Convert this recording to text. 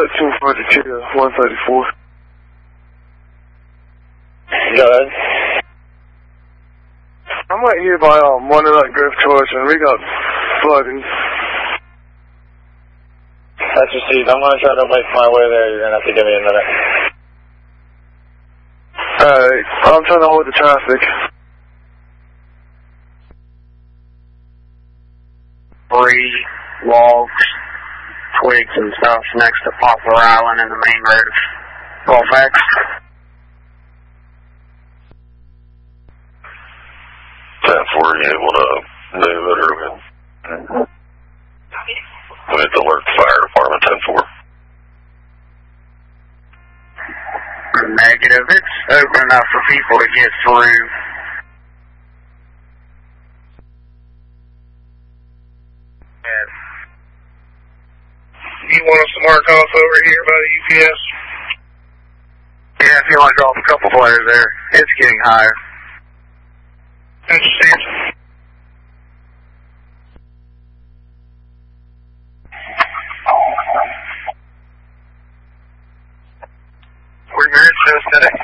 242 to 134. Go ahead. I'm right here by Monterey Grove Church, and we got flooding. That's your seat. I'm going to try to make my way there. You're going to have to give me a minute. Alright, I'm trying to hold the traffic. Debris, logs, twigs and stuff next to Poplar Island and the main road of Colfax. Were you able to move it, or we have to alert the fire department 10-4? Negative. It's open enough for people to get through. You want us to mark off over here by the UPS? Yeah, if you want to drop a couple flares there, it's getting higher. Understand. We're very close today.